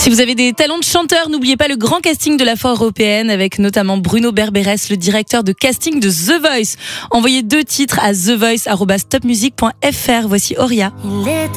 Si vous avez des talents de chanteur, n'oubliez pas le grand casting de la foire européenne avec notamment Bruno Berberès, le directeur de casting de The Voice. Envoyez 2 titres à thevoice@topmusic.fr. Voici Auria.